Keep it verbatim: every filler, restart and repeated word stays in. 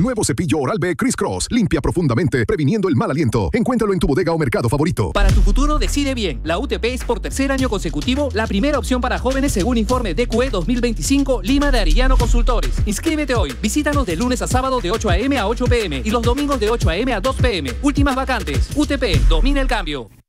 Nuevo cepillo Oral-B Criss Cross. Limpia profundamente, previniendo el mal aliento. Encuéntralo en tu bodega o mercado favorito. Para tu futuro, decide bien. La U T P es por tercer año consecutivo la primera opción para jóvenes según informe D Q E dos mil veinticinco Lima de Arellano Consultores. Inscríbete hoy. Visítanos de lunes a sábado de ocho a eme a ocho pe eme y los domingos de ocho a eme a dos pe eme. Últimas vacantes. U T P, domina el cambio.